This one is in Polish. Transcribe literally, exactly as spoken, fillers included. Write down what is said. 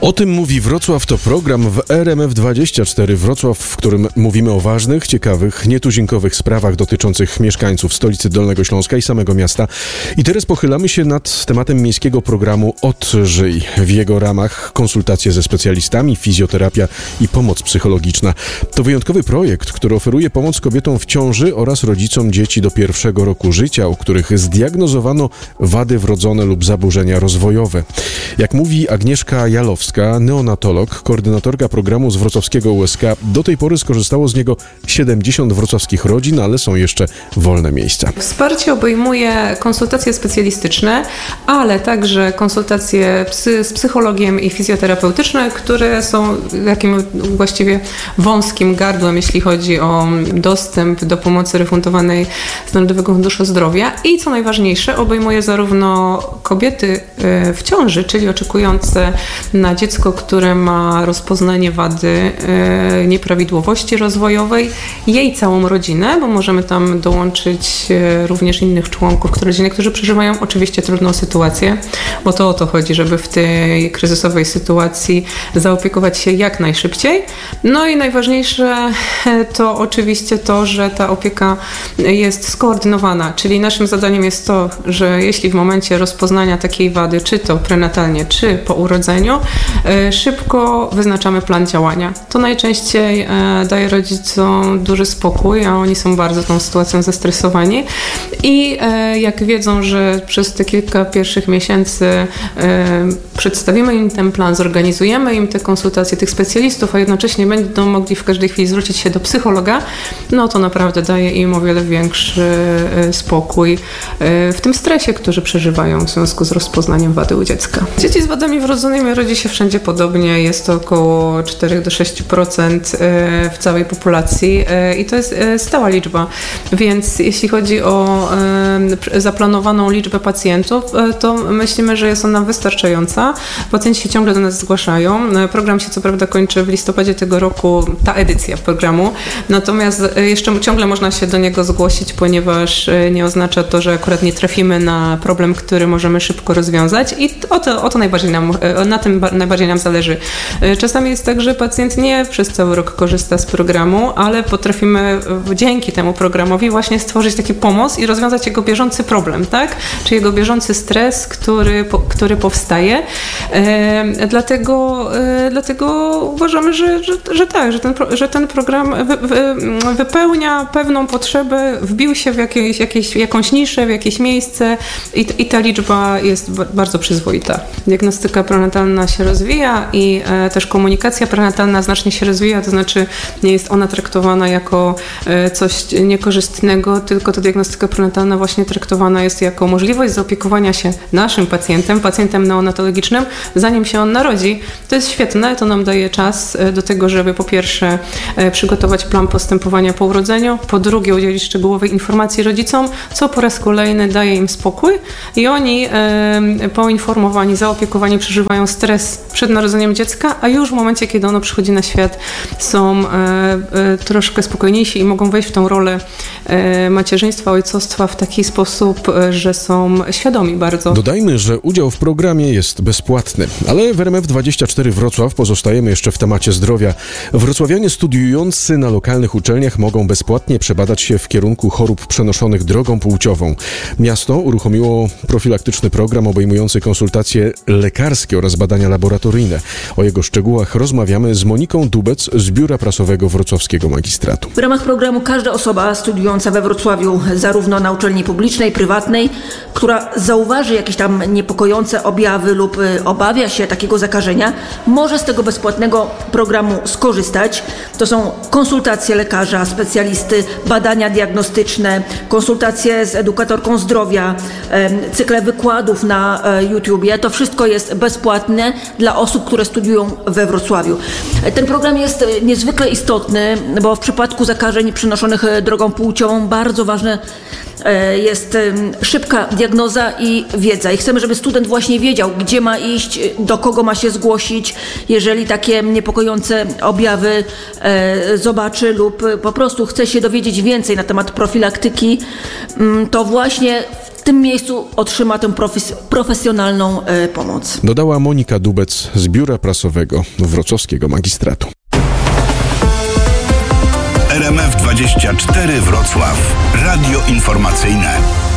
O tym mówi Wrocław, to program w R M F dwadzieścia cztery Wrocław, w którym mówimy o ważnych, ciekawych, nietuzinkowych sprawach dotyczących mieszkańców stolicy Dolnego Śląska i samego miasta. I teraz pochylamy się nad tematem miejskiego programu Odżyj. W jego ramach konsultacje ze specjalistami, fizjoterapia i pomoc psychologiczna. To wyjątkowy projekt, który oferuje pomoc kobietom w ciąży oraz rodzicom dzieci do pierwszego roku życia, u których zdiagnozowano wady wrodzone lub zaburzenia rozwojowe. Jak mówi Agnieszka Jalowska, neonatolog, koordynatorka programu z wrocławskiego U S K, do tej pory skorzystało z niego siedemdziesiąt wrocławskich rodzin, ale są jeszcze wolne miejsca. Wsparcie obejmuje konsultacje specjalistyczne, ale także konsultacje psy, z psychologiem i fizjoterapeutyczne, które są takim właściwie wąskim gardłem, jeśli chodzi o dostęp do pomocy refundowanej z Narodowego Funduszu Zdrowia i co najważniejsze, obejmuje zarówno kobiety w ciąży, czyli oczekujące na dziecko, które ma rozpoznanie wady e, nieprawidłowości rozwojowej, jej całą rodzinę, bo możemy tam dołączyć e, również innych członków rodziny, którzy przeżywają oczywiście trudną sytuację, bo to o to chodzi, żeby w tej kryzysowej sytuacji zaopiekować się jak najszybciej. No i najważniejsze to oczywiście to, że ta opieka jest skoordynowana, czyli naszym zadaniem jest to, że jeśli w momencie rozpoznania takiej wady, czy to prenatalnie, czy po urodzeniu, szybko wyznaczamy plan działania. To najczęściej daje rodzicom duży spokój, a oni są bardzo tą sytuacją zestresowani i jak wiedzą, że przez te kilka pierwszych miesięcy przedstawimy im ten plan, zorganizujemy im te konsultacje tych specjalistów, a jednocześnie będą mogli w każdej chwili zwrócić się do psychologa, no to naprawdę daje im o wiele większy spokój w tym stresie, który przeżywają w związku z rozpoznaniem wady u dziecka. Dzieci z wadami wrodzonymi rodzi się wszędzie podobnie, jest to około cztery do sześciu procent w całej populacji i to jest stała liczba, więc jeśli chodzi o zaplanowaną liczbę pacjentów, to myślimy, że jest ona wystarczająca. Pacjenci się ciągle do nas zgłaszają. Program się co prawda kończy w listopadzie tego roku, ta edycja programu, natomiast jeszcze ciągle można się do niego zgłosić, ponieważ nie oznacza to, że akurat nie trafimy na problem, który możemy szybko rozwiązać i o to, o to najbardziej nam, na tym najbardziej nam zależy. Czasami jest tak, że pacjent nie przez cały rok korzysta z programu, ale potrafimy dzięki temu programowi właśnie stworzyć taki pomoc i rozwiązać jego bieżący problem, tak? Czy jego bieżący stres, który, który powstaje. E, dlatego, e, dlatego uważamy, że, że, że tak, że ten, że ten program wy, wy, wypełnia pewną potrzebę, wbił się w jakieś, jakieś, jakąś niszę, w jakieś miejsce i, i ta liczba jest bardzo przyzwoita. Diagnostyka prenatalna się rozwija i e, też komunikacja prenatalna znacznie się rozwija, to znaczy nie jest ona traktowana jako e, coś niekorzystnego, tylko ta diagnostyka prenatalna właśnie traktowana jest jako możliwość zaopiekowania się naszym pacjentem, pacjentem neonatologicznym, zanim się on narodzi. To jest świetne, to nam daje czas do tego, żeby po pierwsze e, przygotować plan postępowania po urodzeniu, po drugie udzielić szczegółowej informacji rodzicom, co po raz kolejny daje im spokój i oni e, poinformowani, zaopiekowani przeżywają stres przed narodzeniem dziecka, a już w momencie, kiedy ono przychodzi na świat, są e, e, troszkę spokojniejsi i mogą wejść w tą rolę e, macierzyństwa, ojcostwa w taki sposób, e, że są świadomi bardzo. Dodajmy, że udział w programie jest bezpłatny, ale w R M F dwadzieścia cztery Wrocław pozostajemy jeszcze w temacie zdrowia. Wrocławianie studiujący na lokalnych uczelniach mogą bezpłatnie przebadać się w kierunku chorób przenoszonych drogą płciową. Miasto uruchomiło profilaktyczny program obejmujący konsultacje lekarskie oraz badania laboratoryjne. O jego szczegółach rozmawiamy z Moniką Dubec z Biura Prasowego Wrocławskiego Magistratu. W ramach programu każda osoba studiująca we Wrocławiu, zarówno na uczelni publicznej, prywatnej, która zauważy jakieś tam niepokojące objawy lub obawia się takiego zakażenia, może z tego bezpłatnego programu skorzystać. To są konsultacje lekarza, specjalisty, badania diagnostyczne, konsultacje z edukatorką zdrowia, cykle wykładów na YouTubie. To wszystko jest bezpłatne dla osób, które studiują we Wrocławiu. Ten program jest niezwykle istotny, bo w przypadku zakażeń przenoszonych drogą płciową bardzo ważne jest szybka diagnoza i wiedza. I chcemy, żeby student właśnie wiedział, gdzie ma iść, do kogo ma się zgłosić, jeżeli takie niepokojące objawy zobaczy lub po prostu chce się dowiedzieć więcej na temat profilaktyki, to właśnie tym miejscu otrzyma tę profes- profesjonalną y, pomoc. Dodała Monika Dubec z Biura Prasowego Wrocławskiego Magistratu. R M F dwadzieścia cztery Wrocław. Radio informacyjne.